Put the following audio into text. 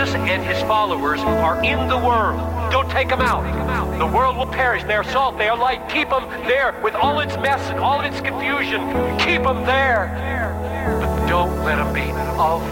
Jesus and his followers are in the world. Don't take them out. The world will perish. They are salt. They are light. Keep them there with all its mess and all its confusion. Keep them there. But don't let them be of